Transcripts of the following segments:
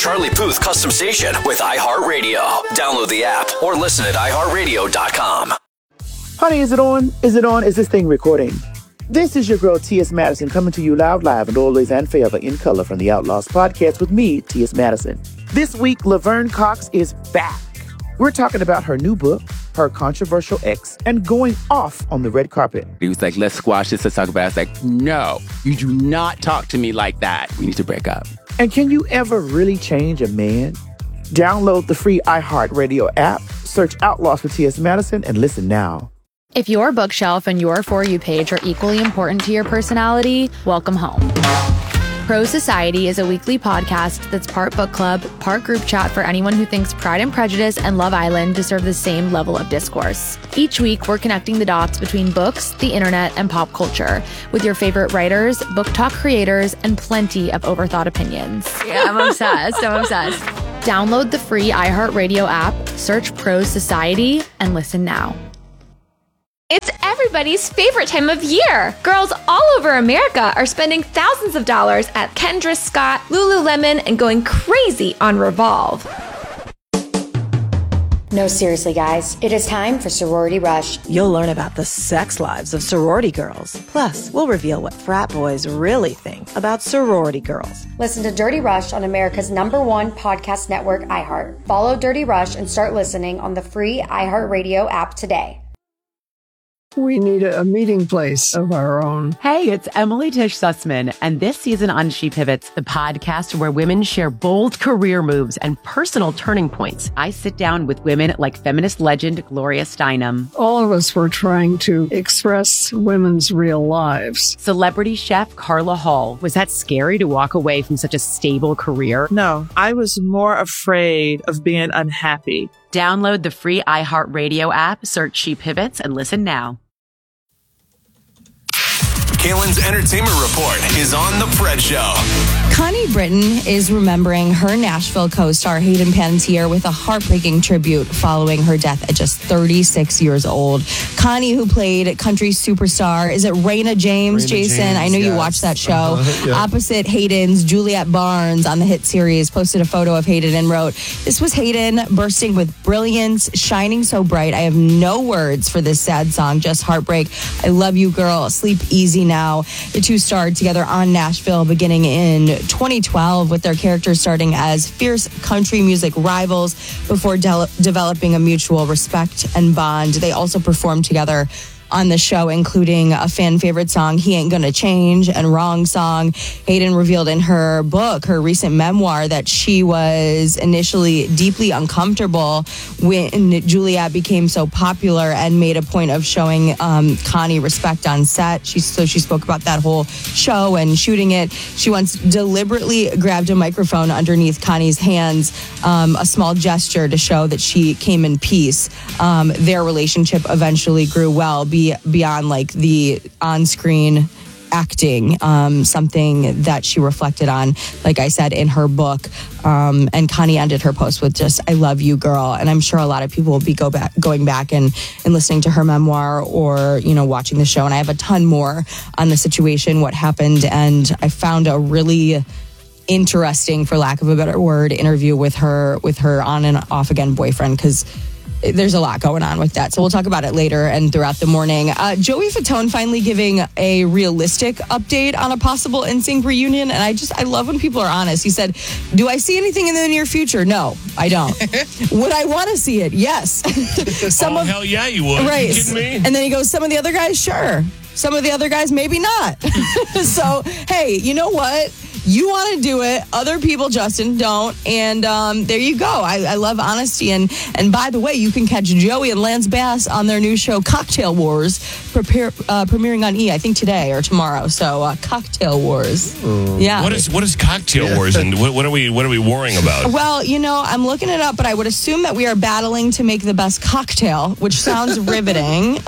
Charlie Puth custom station with iHeartRadio. Download the app or listen at iHeartRadio.com. Honey, is it on? Is it on? Is this thing recording? This is your girl, T.S. Madison, coming to you loud, live, and always and forever in color from the Outlaws podcast with me, T.S. Madison. This week, Laverne Cox is back. We're talking about her new book, her controversial ex, and going off on the red carpet. He was like, let's squash this, let's talk about it. I was like, no, you do not talk to me like that. We need to break up. And can you ever really change a man? Download the free iHeartRadio app, search Outlaws for T.S. Madison, and listen now. If your bookshelf and your For You page are equally important to your personality, welcome home. Pro Society is a weekly podcast that's part book club, part group chat for anyone who thinks Pride and Prejudice and Love Island deserve the same level of discourse. Each week, we're connecting the dots between books, the internet, and pop culture with your favorite writers, book talk creators, and plenty of overthought opinions. Yeah, I'm obsessed. Download the free iHeartRadio app, search Pro Society, and listen now. It's everybody's favorite time of year. Girls all over America are spending thousands of dollars at Kendra Scott, Lululemon, and going crazy on Revolve. No, seriously, guys. It is time for Sorority Rush. You'll learn about the sex lives of sorority girls. Plus, we'll reveal what frat boys really think about sorority girls. Listen to Dirty Rush on America's #1 podcast network, iHeart. Follow Dirty Rush and start listening on the free iHeartRadio app today. We need a meeting place of our own. Hey, it's Emily Tish Sussman, and this season on She Pivots, the podcast where women share bold career moves and personal turning points. I sit down with women like feminist legend Gloria Steinem. All of us were trying to express women's real lives. Celebrity chef Carla Hall. Was that scary to walk away from such a stable career? No, I was more afraid of being unhappy. Download the free iHeartRadio app, search She Pivots, and listen now. Kaylin's Entertainment Report is on The Fred Show. Connie Britton is remembering her Nashville co-star Hayden Panettiere with a heartbreaking tribute following her death at just 36 years old. Connie, who played country superstar, is it Raina James, Jason? I know you watched that show. Yeah. Opposite Hayden's Juliette Barnes on the hit series posted a photo of Hayden and wrote, "This was Hayden bursting with brilliance, shining so bright. I have no words for this sad song, just heartbreak. I love you, girl. Sleep easy now." The two starred together on Nashville beginning in 2012 with their characters starting as fierce country music rivals before developing a mutual respect and bond. They also performed together on the show, including a fan favorite song, He Ain't Gonna Change, and Wrong Song. Hayden revealed in her book, her recent memoir, that she was initially deeply uncomfortable when Juliette became so popular and made a point of showing Connie respect on set. She spoke about that whole show and shooting it. She once deliberately grabbed a microphone underneath Connie's hands, a small gesture to show that she came in peace. Their relationship eventually grew well beyond like the on-screen acting, something that she reflected on, like I said, in her book. And Connie ended her post with just, "I love you, girl." And I'm sure a lot of people will be going back and listening to her memoir or, watching the show. And I have a ton more on the situation, what happened. And I found a really interesting, for lack of a better word, interview with her on and off again boyfriend, because there's a lot going on with that. So we'll talk about it later and throughout the morning. Joey Fatone finally giving a realistic update on a possible NSYNC reunion. And I love when people are honest. He said, "Do I see anything in the near future? No, I don't. Would I want to see it? Yes." Hell yeah, you would. Right. Are you kidding me? And then he goes, "Some of the other guys, sure. Some of the other guys, maybe not." So, hey, you know what? You want to do it. Other people, Justin, don't. And there you go. I love honesty. And by the way, you can catch Joey and Lance Bass on their new show, Cocktail Wars, premiering on E! I think today or tomorrow. So Cocktail Wars. Yeah. What is Cocktail Wars, and what are we warring about? Well, I'm looking it up, but I would assume that we are battling to make the best cocktail, which sounds riveting.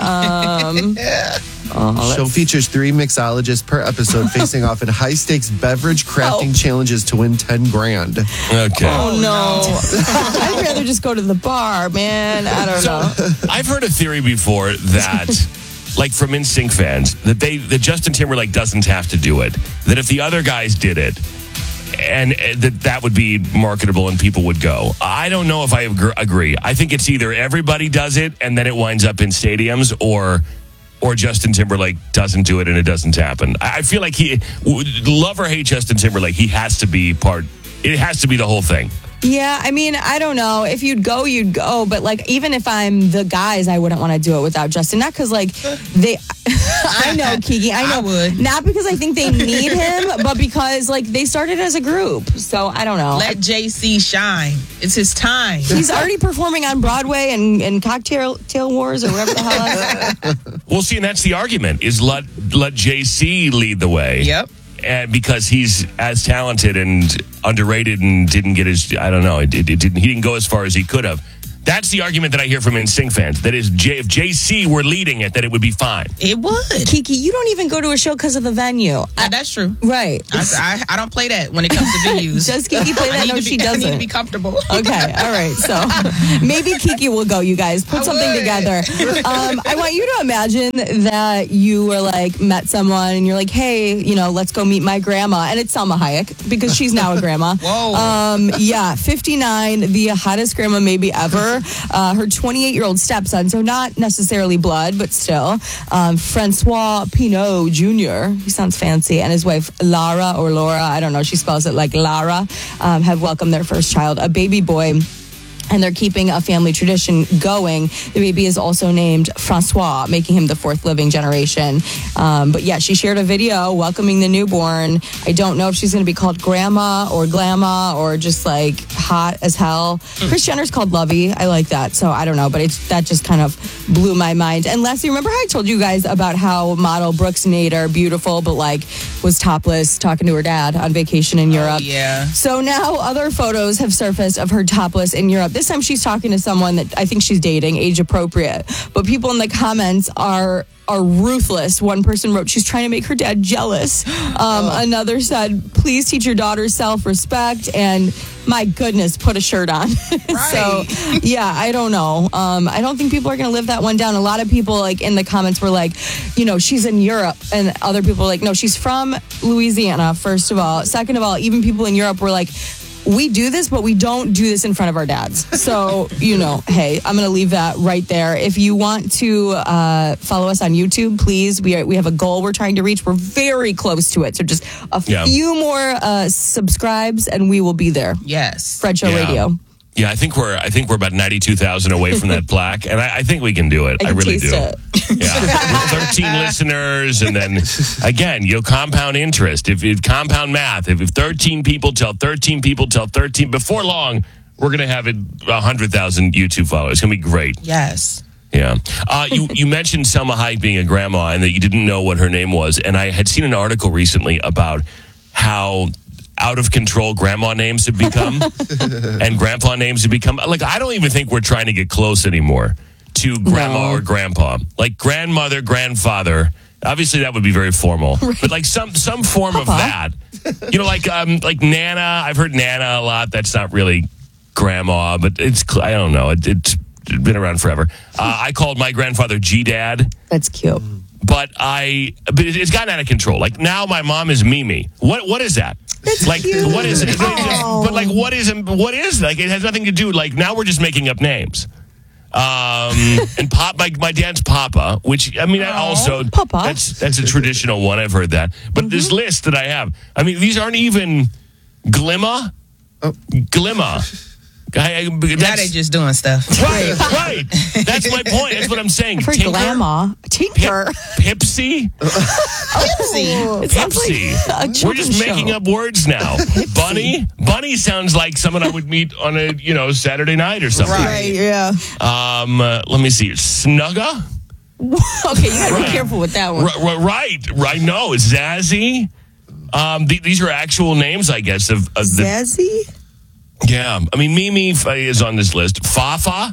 Show features 3 mixologists per episode facing off in high-stakes beverage crafting challenges to win $10,000. Okay. Oh, no. I'd rather just go to the bar, man. I don't know. I've heard a theory before that, like from NSYNC fans, that Justin Timberlake doesn't have to do it. That if the other guys did it, and that would be marketable and people would go. I don't know if I agree. I think it's either everybody does it and then it winds up in stadiums, or Justin Timberlake doesn't do it and it doesn't happen. I feel like love or hate Justin Timberlake, he has to be it has to be the whole thing. Yeah, I mean, I don't know. If you'd go, you'd go. But, like, even if I'm the guys, I wouldn't want to do it without Justin. Not because, like, I know, Kiki. I know. I would. Not because I think they need him, but because, like, they started as a group. So, I don't know. Let JC shine. It's his time. He's already performing on Broadway and Cocktail Wars or whatever the hell. Well, see, and that's the argument, is let JC lead the way. Yep. And because he's as talented and underrated and didn't get his, I don't know, he didn't go as far as he could have. That's the argument that I hear from NSYNC fans. That is, if JC were leading it, that it would be fine. It would. Kiki, you don't even go to a show because of the venue. That's true. Right. I don't play that when it comes to venues. Does Kiki play that? No, she doesn't. I need to be comfortable. Okay. All right. So maybe Kiki will go, you guys. Put something together. I want you to imagine that you were like, met someone and you're like, hey, let's go meet my grandma. And it's Salma Hayek because she's now a grandma. Whoa. 59, the hottest grandma maybe ever. Her 28-year-old stepson, so not necessarily blood, but still. Francois Pinault Jr., he sounds fancy, and his wife Laura, I don't know, she spells it like Lara, have welcomed their first child, a baby boy. And they're keeping a family tradition going. The baby is also named Francois, making him the fourth living generation. But yeah, she shared a video welcoming the newborn. I don't know if she's going to be called Grandma or Glamma or just like hot as hell. Kris Jenner's called Lovey. I like that. So I don't know, but that just kind of blew my mind. And Leslie, remember how I told you guys about how model Brooks Nader, beautiful, but like was topless talking to her dad on vacation in Europe? Yeah. So now other photos have surfaced of her topless in Europe. This time she's talking to someone that I think she's dating, age appropriate. But people in the comments are ruthless. One person wrote, she's trying to make her dad jealous. Another said, please teach your daughter self-respect. And my goodness, put a shirt on. Right. So, yeah, I don't know. I don't think people are going to live that one down. A lot of people like in the comments were like, she's in Europe. And other people were like, no, she's from Louisiana, first of all. Second of all, even people in Europe were like, we do this, but we don't do this in front of our dads. So, hey, I'm going to leave that right there. If you want to follow us on YouTube, please. We have a goal we're trying to reach. We're very close to it. So just a few more subscribes and we will be there. Yes. Fred Show Radio. Yeah, I think we're about 92,000 away from that plaque, and I think we can do it. I really do. It. Yeah, 13 listeners, and then again, compound interest. If compound math, if 13 people tell 13 people tell 13, before long, we're gonna have 100,000 YouTube followers. It's gonna be great. Yes. Yeah. You mentioned Salma Hayek being a grandma, and that you didn't know what her name was, and I had seen an article recently about how out of control grandma names have become and grandpa names have become. Like, I don't even think we're trying to get close anymore to grandma or grandpa. Like grandmother, grandfather. Obviously that would be very formal, but like some form of that, like Nana. I've heard Nana a lot. That's not really grandma, but I don't know. It's been around forever. I called my grandfather G-Dad. That's cute. But it's gotten out of control. Like now my mom is Mimi. What is that? That's like cute. What is it? But like what is like it has nothing to do, like now we're just making up names. And my dad's Papa, which I mean also Papa. That's a traditional one. I've heard that. But this list that I have, I mean these aren't even Glimma. Glimma. Now they just doing stuff. Right. That's my point. That's what I'm saying. For Glamma. Tinker. Pipsy? Pipsy. We're just making up words now. Bunny? Bunny sounds like someone I would meet on a Saturday night or something. Right, yeah. Let me see. Snugga? Okay, you gotta be careful with that one. Right. No, Zazzy. These are actual names, I guess, of Zazzy? Yeah, I mean, Mimi is on this list. Fafa.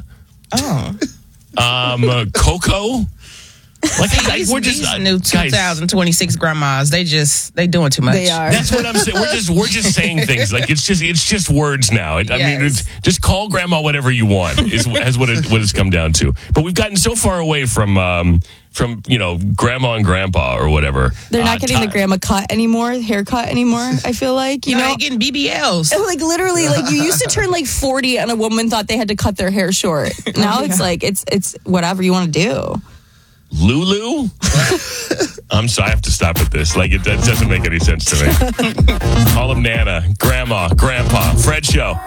Oh. Coco. Like we're just these new 2026 grandmas. They doing too much. They are. That's what I'm saying. We're just saying things like it's just words now. I mean, it's just call grandma whatever you want is what it's come down to. But we've gotten so far away from from, grandma and grandpa or whatever. They're not getting the grandma haircut anymore, I feel like. They're getting BBLs. Like literally, you used to turn 40 and a woman thought they had to cut their hair short. Now it's it's whatever you want to do. Lulu? I'm sorry, I have to stop at this. That doesn't make any sense to me. Call them Nana, Grandma, Grandpa. Fred Show.